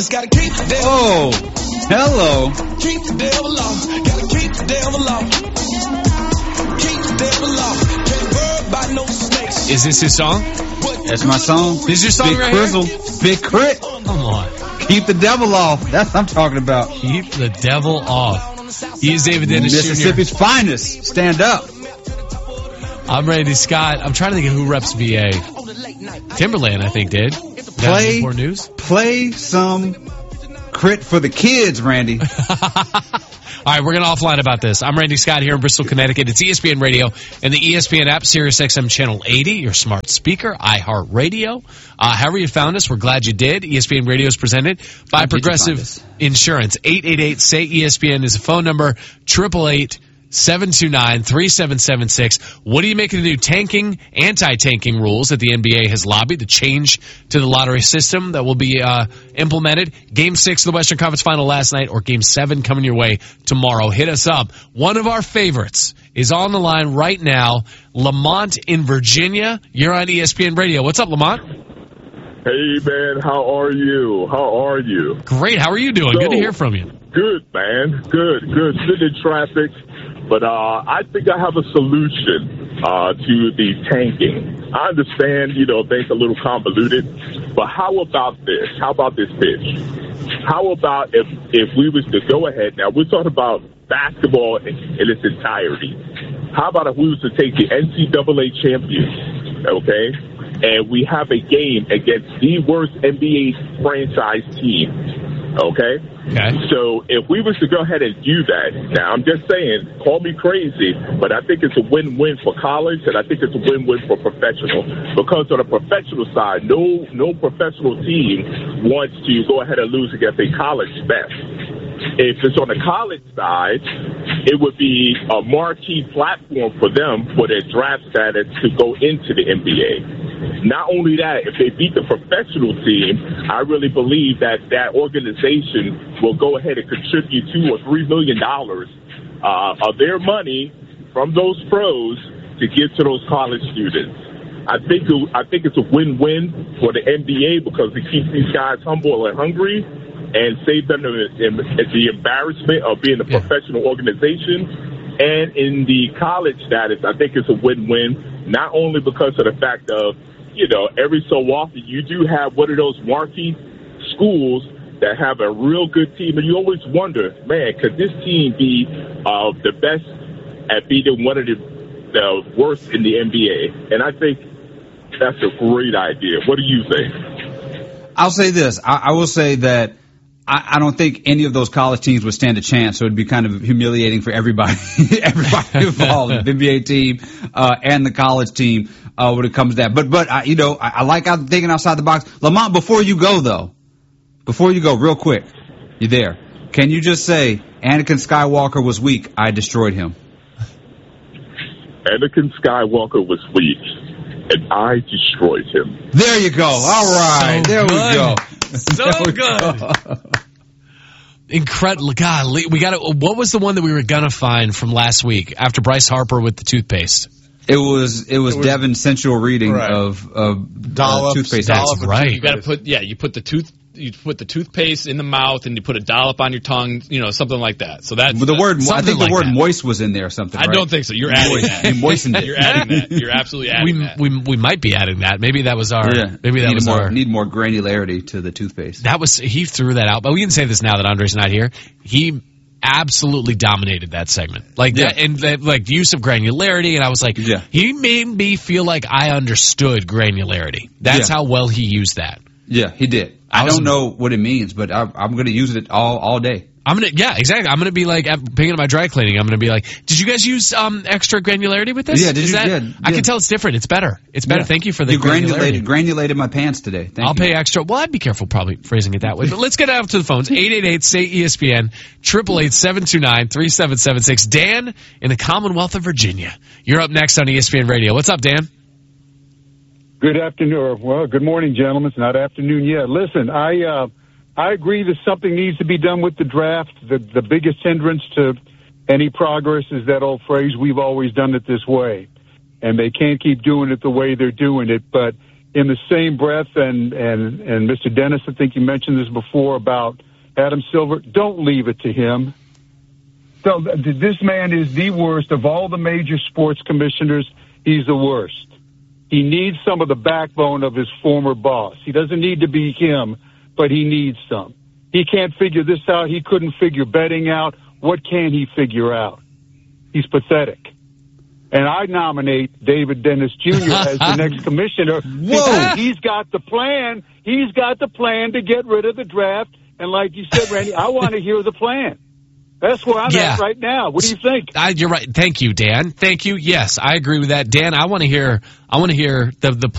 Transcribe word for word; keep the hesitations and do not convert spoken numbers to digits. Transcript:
Oh, hello. Keep the devil off. Gotta keep the devil off. Keep the devil off. Can't worry about no snakes. Is this his song? That's my song. This is your song Big right Crizzle. here? Big Crit. Come on. Keep the devil off. That's what I'm talking about. Keep the devil off. He is David Dennis Mississippi's Junior finest. Stand up. I'm Randy Scott. I'm trying to think of who reps V A. Timberland, I think, did. Play, Newport News? play some Crit for the kids, Randy. All right, we're going to offline about this. I'm Randy Scott here in Bristol, Connecticut. It's E S P N Radio and the E S P N app, Sirius X M Channel eighty, your smart speaker, iHeartRadio. Uh, however you found us, we're glad you did. E S P N Radio is presented by How did you find Progressive us? Insurance. eight eight eight, S A Y, E S P N is a phone number, eight eight eight, seven two nine, three seven seven six. What do you make of the new tanking, anti-tanking rules that the N B A has lobbied, the change to the lottery system that will be uh, implemented? Game six of the Western Conference Final last night, or Game seven coming your way tomorrow. Hit us up. One of our favorites is on the line right now, Lamont in Virginia. You're on E S P N Radio. What's up, Lamont? Hey, man, how are you? How are you? Great. How are you doing? So, Good to hear from you. Good, man. Good, good. Sitting in traffic. But uh, I think I have a solution uh, to the tanking. I understand, you know, things are a little convoluted. But how about this? How about this pitch? How about if, if we was to go ahead now, we're talking about basketball in, in its entirety. How about if we was to take the N C double A champions, okay, and we have a game against the worst N B A franchise team, okay? Okay. So if we was to go ahead and do that, now I'm just saying, call me crazy, but I think it's a win-win for college, and I think it's a win-win for professional. Because on the professional side, no no professional team wants to go ahead and lose against a college best. If it's on the college side, it would be a marquee platform for them for their draft status to go into the N B A. Not only that, if they beat the professional team, I really believe that that organization will go ahead and contribute two or three million dollars uh, of their money from those pros to give to those college students. I think it, I think it's a win-win for the N B A because it keeps these guys humble and hungry and save them the, the embarrassment of being a Yeah. professional organization. And in the college status, I think it's a win-win, not only because of the fact of, you know, every so often you do have one of those marquee schools that have a real good team, and you always wonder, man, could this team be uh, the best at beating one of the, the worst in the N B A? And I think that's a great idea. What do you think? I'll say this. I, I will say that I, I don't think any of those college teams would stand a chance, so it'd be kind of humiliating for everybody, everybody involved, the N B A team uh, and the college team uh, when it comes to that. But, but I, you know, I, I like out, thinking outside the box. Lamont, before you go, though, before you go, real quick, you there. Can you just say, Anakin Skywalker was weak, I destroyed him? Anakin Skywalker was weak, and I destroyed him. There you go. All right. So there good. we go. So There we good. go. Incredible. God, we got to, what was the one that we were going to find from last week after Bryce Harper with the toothpaste? It was it was, It was Devin's sensual reading right. of of Dollop, uh, toothpaste. dollop That's of right. toothpaste. You got to put, yeah, you put the tooth, you put the toothpaste in the mouth, and you put a dollop on your tongue, you know, something like that. So that's But the word, I something think the like word that. moist was in there or something. I right? don't think so. You're adding Moist. that. You moistened it. You're adding that. You're absolutely adding We, that. we we might be adding that. Maybe that was our. Yeah. Maybe that need was more, our. need more granularity to the toothpaste. That was he threw that out. But we can say this now that Andre's not here. He absolutely dominated that segment. Like Yeah. that, and that, like use of granularity. And I was like, Yeah. he made me feel like I understood granularity. That's Yeah. how well he used that. Yeah, he did. I, I was- don't know what it means, but I, I'm going to use it all all day. I'm gonna, yeah, exactly. I'm gonna be like, at- picking up my dry cleaning. I'm gonna be like, did you guys use um extra granularity with this? Yeah, did Is you- that, yeah, I yeah. can tell it's different. It's better. It's better. Yeah. Thank you for the You granulated granularity. granulated my pants today. Thank I'll you. pay extra. Well, I'd be careful probably phrasing it that way. But let's get out to the phones. eight eight eight, S A Y, E S P N, eight eight eight, seven two nine, three seven seven six. Dan in the Commonwealth of Virginia. You're up next on E S P N Radio. What's up, Dan? Good afternoon. Or, well, good morning, gentlemen. It's not afternoon yet. Listen, I uh, I agree that something needs to be done with the draft. The the biggest hindrance to any progress is that old phrase, we've always done it this way. And they can't keep doing it the way they're doing it. But in the same breath, and, and, and Mister Dennis, I think you mentioned this before about Adam Silver, don't leave it to him. So this man is the worst of all the major sports commissioners. He's the worst. He needs some of the backbone of his former boss. He doesn't need to be him, but he needs some. He can't figure this out. He couldn't figure betting out. What can he figure out? He's pathetic. And I nominate David Dennis Junior as the next commissioner. Whoa! He's got the plan. He's got the plan to get rid of the draft. And like you said, Randy, I want to hear the plan. That's where I'm Yeah. at right now. What do you think? I, you're right. Thank you, Dan. Thank you. Yes, I agree with that. Dan, I want to hear, I want to hear the, the